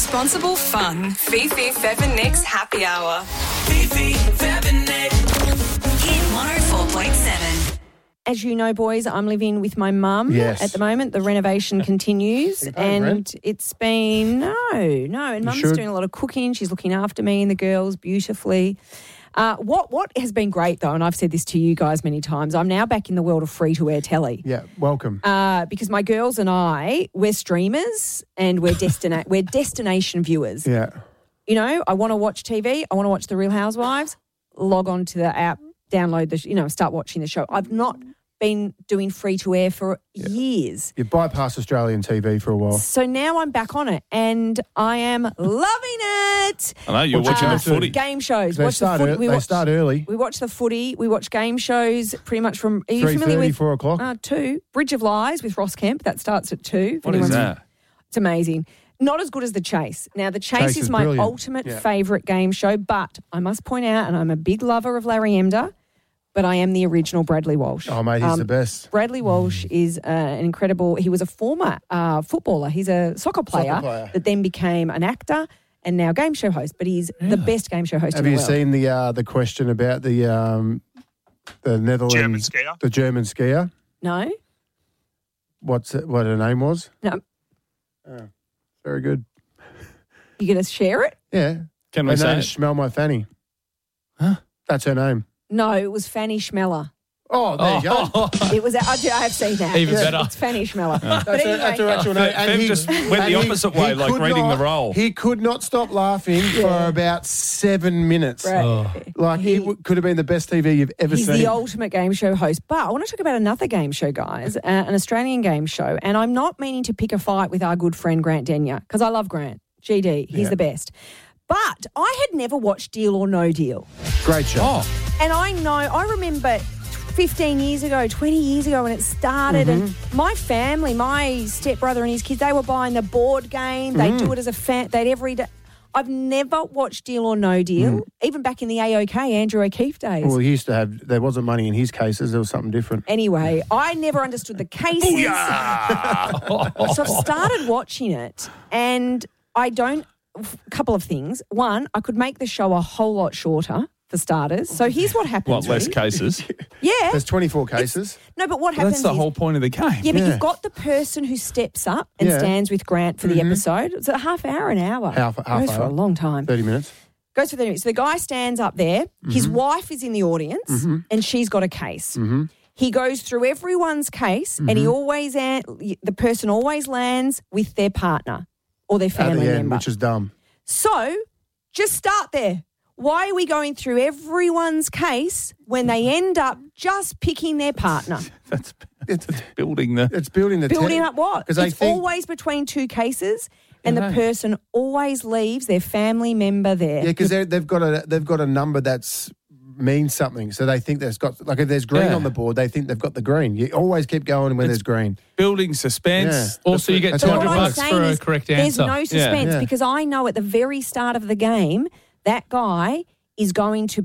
Responsible fun. Fifi, Fev and Nick's Happy Hour. Fifi, Fev and Nick. Hit 104.7. As you know, boys, I'm living with my mum Yes. at the moment. The renovation continues, Are you paying and rent? it's been no. And Mum's should. doing a lot of cooking. She's looking after me and the girls beautifully. What has been great though, and I've said this to you guys many times, I'm now back in the world of free-to-air telly. Yeah, welcome. Because my girls and we're streamers and we're destination viewers. Yeah. You know, I want to watch TV. I want to watch The Real Housewives. Log on to the app, download start watching the show. I've not been doing free-to-air for years. You bypassed Australian TV for a while. So now I'm back on it and I am loving it. I know, you're watching the footy. Game shows. They start early. We watch the footy. We watch game shows pretty much from... Are you familiar 3:30, with 4 o'clock? 2. Bridge of Lies with Ross Kemp. That starts at 2. What is that? It's amazing. Not as good as The Chase. Now, The Chase Chase is is my brilliant. ultimate Yeah. favourite game show, but I must point out, and I'm a big lover of Larry Emder, but I am the original Bradley Walsh. Oh, mate, he's the best. Bradley Walsh is an incredible... He was a former footballer. He's a soccer player that then became an actor and now game show host, but he's the best game show host Have in the you world. seen the question about the Netherlands... German skier? The German skier? No? What her name was? No. Very good. You going to share it? Yeah. Can we Her say name's it? Smell My Fanny. Huh? That's her name. No, it was Fanny Schmeller. Oh, there you go. It was. I have seen that. Even better. It's Fanny Schmeller. But That's anyway, her actual name. Fev just went the opposite way, like could reading the role. He could not stop laughing for about 7 minutes. right. Like, could have been the best TV you've ever He's seen. the ultimate game show host. But I want to talk about another game show, guys, an Australian game show. And I'm not meaning to pick a fight with our good friend Grant Denyer, because I love Grant. GD, he's the best. But I had never watched Deal or No Deal. Great show. Oh, And I remember 15 years ago, 20 years ago when it started, and my family, my stepbrother and his kids, they were buying the board game. They do it as a fan. They'd every day. I've never watched Deal or No Deal, even back in the AOK, Andrew O'Keefe days. Well, he used to have, there wasn't money in his cases, there was something different. Anyway, I never understood the cases. So I've started watching it, and a couple of things. One, I could make the show a whole lot shorter, for starters. So here's what happens. less cases? Yeah. There's 24 cases. No, but what happens That's the is, whole point of the game. yeah, but Yeah. you've got the person who steps up and Yeah. stands with Grant for the episode. It's a half hour, an hour. Half Goes for hour. a long time. 30 minutes. Goes for 30 minutes. So the guy stands up there. His wife is in the audience and she's got a case. He goes through everyone's case and he always, the person always lands with their partner or their At family the end, member. which is dumb. So just start there. Why are we going through everyone's case when they end up just picking their partner? That's building the... It's building the Building up what? Because they It's think, always between two cases and Yeah. the person always leaves their family member there. yeah, because they've got a number that's means something. So they think there's got, like if there's green Yeah. on the board, they think they've got the green. You always keep going when there's green. Building suspense. Yeah. Also, you get That's But what what $200 I'm bucks saying for a is correct there's answer. no suspense Yeah. because I know at the very start of the game that guy is going to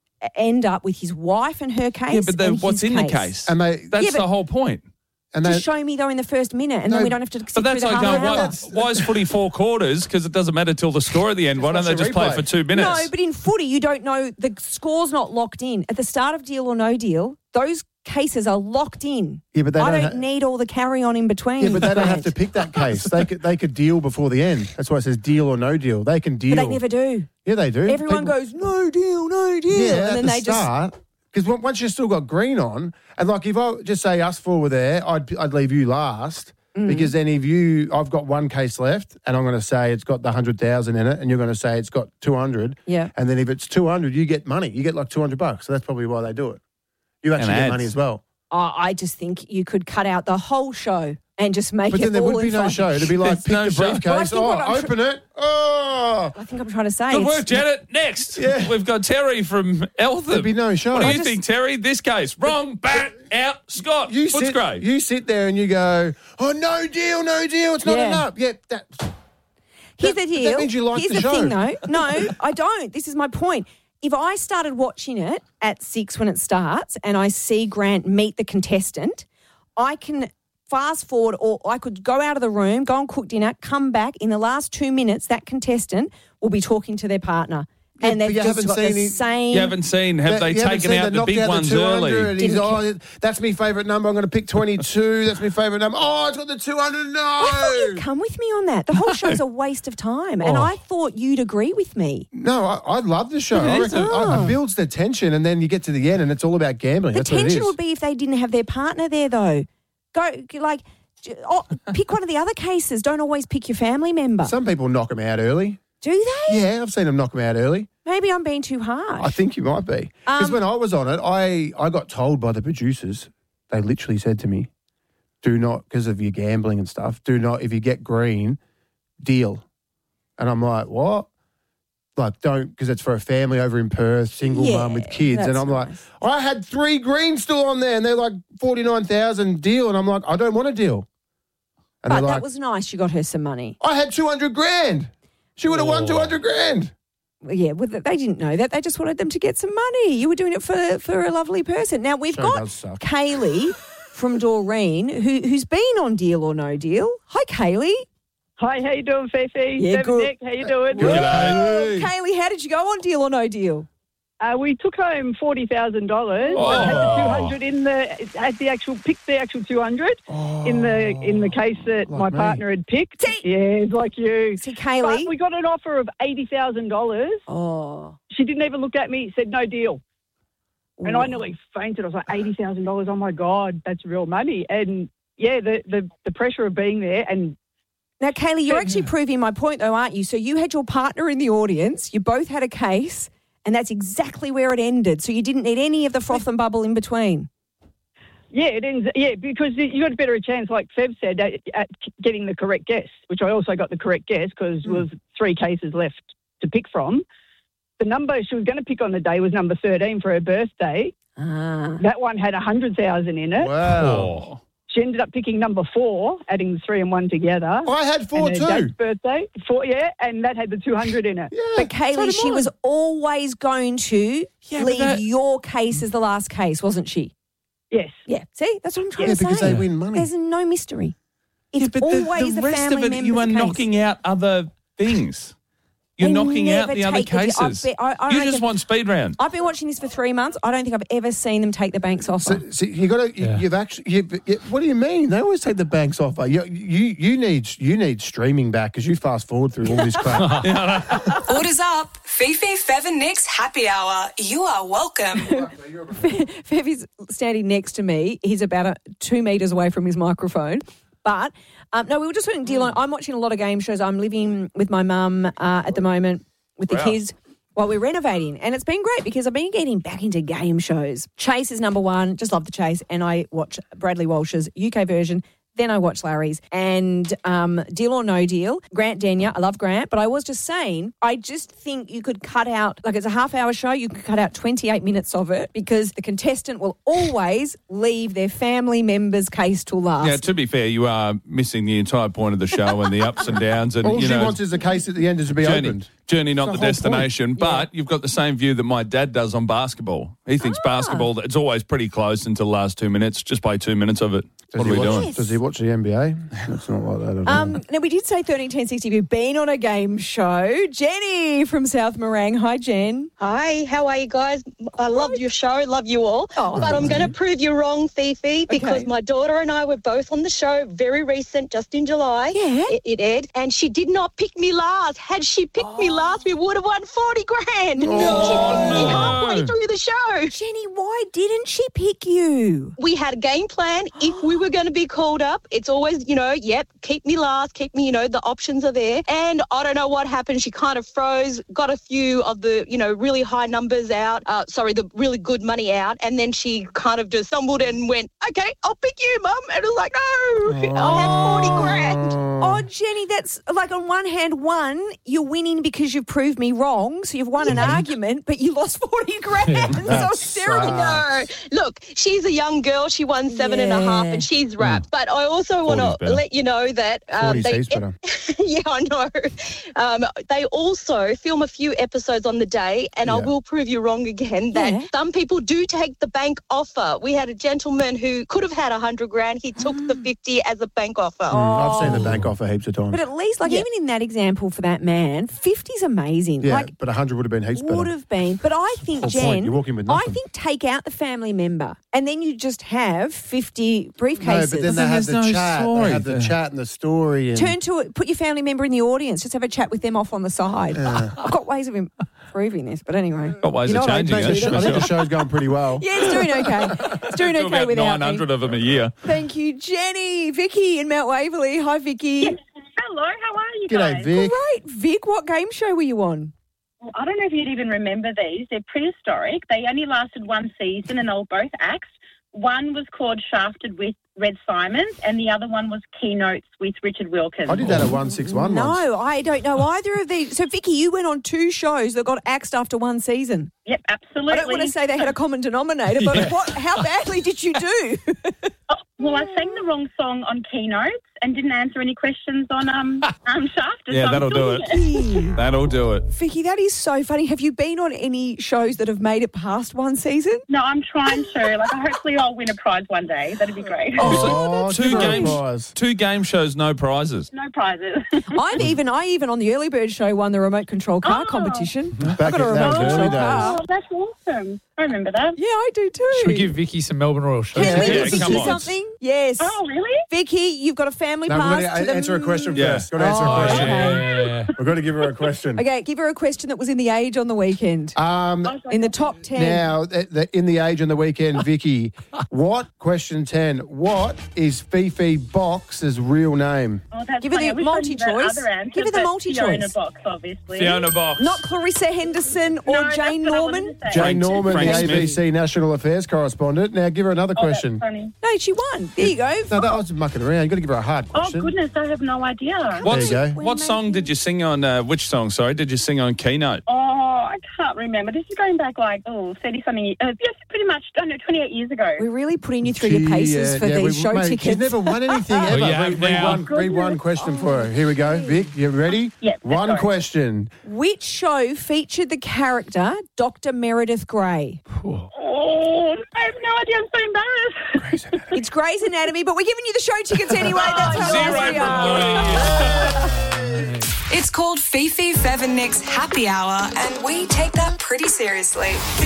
end up with his wife and her case. Yeah, but then and what's his in the case? And they That's Yeah, but- the whole point. and they Just show me though in the first minute, and then No, we don't have to sit But that's through the like, half going, hour. why is footy 4 quarters? Because it doesn't matter till the score at the end. Why don't they watch the just play replay. for 2 minutes? No, but in footy, you don't know. The score's not locked in. At the start of Deal or No Deal, those cases are locked in. Yeah, but they I don't don't ha- need all the carry on in between. yeah, but they don't have Grant. to pick that case. They could deal before the end. That's why it says deal or no deal. They can deal. But they never do. Yeah, they do. Everyone People- goes, no deal, no deal. Yeah, and at then the they start. Because once you've still got green on, and like if I just say us four were there, I'd leave you last. Because then I've got one case left, and I'm going to say it's got the 100,000 in it, and you're going to say it's got 200. Yeah. And then if it's 200, you get money. You get like $200. So that's probably why they do it. You actually And get ads. money as well. I just think you could cut out the whole show and just make But it then there all would be in no fun. show. It'd be like There's pick no the show. briefcase. Well, I think what I'm open it. Oh. I think I'm trying to say. Good it's- work, Janet. Next, Yeah. we've got Terry from Eltham. There'd be no show. What do I you just- think, Terry? This case, wrong, bat, out, Scott, Footscray. You sit there and you go, oh, no deal, no deal. It's not Yeah. enough. Yeah, Here's that the deal. means you like Here's the the thing, show. though. No, I don't. This is my point. If I started watching it at 6 when it starts and I see Grant meet the contestant, I can fast forward, or I could go out of the room, go and cook dinner, come back. In the last 2 minutes, that contestant will be talking to their partner. And they've just got the same... You haven't seen, have they taken out the big ones early? And he's, that's my favourite number. I'm going to pick 22. That's my favourite number. Oh, it's got the 200. No. I thought you'd come with me on that. The whole show's a waste of time. And I thought you'd agree with me. No, I love the show. I reckon it builds the tension, and then you get to the end and it's all about gambling. The tension would be if they didn't have their partner there, though. Pick one of the other cases. Don't always pick your family member. Some people knock them out early. Do they? Yeah, I've seen them knock them out early. Maybe I'm being too harsh. I think you might be. Because when I was on it, I got told by the producers, they literally said to me, do not, because of your gambling and stuff, do not, if you get green, deal. And I'm like, what? Like, don't, because it's for a family over in Perth, single mum with kids. And I'm like, I had 3 greens still on there, and they're like 49,000 deal. And I'm like, I don't want a deal. And but that was nice. You got her some money. I had 200 grand. She would have won 200 grand. Yeah, well, they didn't know that. They just wanted them to get some money. You were doing it for a lovely person. Now, we've got Kaylee from Doreen, who's been on Deal or No Deal. Hi, Kaylee. Hi, how you doing, Fifi? Yeah, good. Nick, how you doing? Good. Kaylee, how did you go on Deal or No Deal? We took home $40,000. But had the 200 in picked the actual 200 in the case that my partner had picked. Yeah, like you. See, Kaylee, but we got an offer of $80,000. Oh, she didn't even look at me. Said no deal. Ooh. And I nearly fainted. I was like, $80,000. Oh my God, that's real money. And yeah, the pressure of being there and. Now, Kaylee, you're actually proving my point, though, aren't you? So you had your partner in the audience. You both had a case. And that's exactly where it ended. So you didn't need any of the froth and bubble in between. Yeah, it ends. Yeah, because you got a better chance, like Fev said, at getting the correct guess, which I also got the correct guess because there was 3 cases left to pick from. The number she was going to pick on the day was number 13 for her birthday. That one had 100,000 in it. Wow. She ended up picking number 4, adding the 3 and 1 together. I had 4 and too. Dad's birthday, 4, and that had the 200 in it. Yeah, but Kaylee, she was always going to leave your case as the last case, wasn't she? Yes. Yeah. See, that's what I'm trying to say. because they win money. There's no mystery. It's but always the the rest family of it, you are member's case. knocking out other things. You're knocking out the other cases. You just want speed round. I've been watching this for 3 months. I don't think I've ever seen them take the bank's offer. So you got to. You've actually. What do you mean? They always take the bank's offer. You need streaming back because you fast forward through all this crap. Orders up. Fifi, Fev and Nick's happy hour. You are welcome. Fev is standing next to me. He's about 2 metres away from his microphone. But, no, we were just doing Deal. I'm watching a lot of game shows. I'm living with my mum at the moment with the kids while we're renovating. And it's been great because I've been getting back into game shows. Chase is number 1. Just love the Chase. And I watch Bradley Walsh's UK version. Then I watch Larry's. And Deal or No Deal, Grant Denyer. I love Grant. But I was just saying, I just think you could cut out, like it's a half-hour show, you could cut out 28 minutes of it because the contestant will always leave their family member's case till last. Yeah, to be fair, you are missing the entire point of the show and the ups and downs. And all she wants is the case at the end is to be opened. Journey, not the destination. But you've got the same view that my dad does on basketball. He thinks basketball, it's always pretty close until the last 2 minutes. Just play 2 minutes of it. What are we doing? Does he watch the NBA? It's not like that at all. Now, we did say 13, 10, 60. We've been on a game show. Jenny from South Morang. Hi, Jen. Hi, how are you guys? I love your show, love you all. But I'm going to prove you wrong, Fifi, because my daughter and I were both on the show, very recent, just in July. Yeah. It aired, and she did not pick me last. Had she picked me last, we would have won 40 grand. She picked me halfway through the show. Jenny, why didn't she pick you? We had a game plan. If we were going to be called up, it's always, keep me last, keep me, the options are there. And I don't know what happened. She kind of froze, got a few of the, really high numbers out, the really good money out. And then she kind of just stumbled and went, okay, I'll pick you, Mum. And I was like, no, I had 40 grand. Oh, Jenny, that's like on one hand, you're winning because you've proved me wrong. So you've won an argument, but you lost 40 grand. So it's terrible. No, look, she's a young girl. She won 7.5 and she's wrapped. But I also want to let you know that Yeah, I know. They also film a few episodes on the day, and I will prove you wrong again, that some people do take the bank offer. We had a gentleman who could have had $100,000. He took the 50 as a bank offer. I've seen the bank offer heaps of times. But at least, even in that example for that man, 50's amazing. Yeah, but 100 would have been heaps better. Would have been. But I think, Whole point, Jen, you walk in with I nothing. think take out the family member and then you just have 50 briefcases. No, but then they have there's the no chat. story They have the there. chat and the story. And Turn to it, put your family member in the audience, just have a chat with them off on the side. I've got ways of improving this, but anyway. Got ways You know of what I changing mean? I it. think the show's going pretty well. Yeah, it's doing okay. It's doing Do okay about without 900 me. of them a year. Thank you, Jenny. Vicky in Mount Waverley. Hi, Vicky. Hello, how are you G'day, guys? Vic. Great. Vic, what game show were you on? I don't know if you'd even remember these. They're prehistoric. They only lasted one season and they were both acts. One was called Shafted with Red Simons and the other one was Keynotes with Richard Wilkins. I did that at 161 once. No, I don't know either of these. So, Vicky, you went on 2 shows that got axed after 1 season. Yep, absolutely. I don't want to say they had a common denominator, but how badly did you do? Well, I sang the wrong song on Keynotes and didn't answer any questions on Shafted. Yeah, so I'm that'll still do here. That'll do it. Vicky, that is so funny. Have you been on any shows that have made it past 1 season? No, I'm trying to. Hopefully I'll win a prize one day. That'd be great. Oh, Two give her a games, prize. 2 game shows, no prizes. No prizes. I even on the Early Bird show won the remote control car competition. Back I got a in that remote was early control car. Oh, that's awesome. I remember that. Yeah, I do too. Should we give Vicky some Melbourne Royal shows? Can we Yeah, give Vicky come on. something? Yes. Oh, really? Vicky, you've got a family No, we've pass got to to the... answer a question Yeah. first. Got to answer a question. okay. Yeah. We've got to give her a question. Okay, give her a question that was in the Age on the weekend. In the top 10. Now, in the age on the weekend, Vicky, question 10, what is Fifi Box's real name? Oh, that's Give her funny. the I wish I knew that multi-choice. other answer, Give her the but multi-choice. Fiona Box, obviously. Fiona Box. Not Clarissa Henderson or No, that's Jane what I Norman. wanted to say. Jane Norman, Frank the Smith. ABC National Affairs correspondent. Now, give her another Oh, that's question. funny. No, she won. There you go. No, that was mucking around. You've got to give her a hard Oh, question. goodness, I have no idea. What, There you go. what song did you sing on, which song, sorry, did you sing on Keynote? Oh, I can't remember. This is going back 30-something years. Yes, pretty much, 28 years ago. We're really putting you through your paces for these show mate, tickets. She's never won anything ever. you have now. Read one question for her. Here we go. Vic, you ready? Yeah, One sorry. question. Which show featured the character Dr. Meredith Grey? Oh, I have no idea. I'm so embarrassed. It's Grey's Anatomy, but we're giving you the show tickets anyway. That's how Zero nice we from are. Louise. It's called Fifi, Fev and Nick's Happy Hour, and we take that pretty seriously.